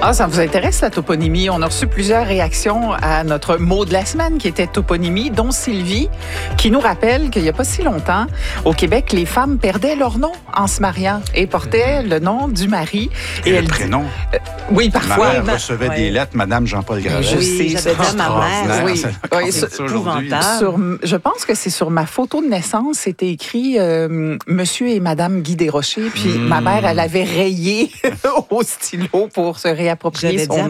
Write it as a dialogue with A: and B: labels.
A: Ah, ça vous intéresse, la toponymie? On a reçu plusieurs réactions à notre mot de la semaine qui était toponymie, dont Sylvie, qui nous rappelle qu'il n'y a pas si longtemps, au Québec, les femmes perdaient leur nom en se mariant et portaient le nom du mari.
B: Et le prénom.
A: Oui, parfois.
B: Ma mère recevait des lettres, Madame Jean-Paul Gravel.
A: Je sais,
C: j'avais dit à ma mère.
A: Oui, oui,
C: C'est épouvantable.
A: je pense que c'est sur ma photo de naissance, c'était écrit Monsieur et Madame Guy Desrochers. Puis ma mère, elle avait rayé au stylo pour se réapproprier son nom.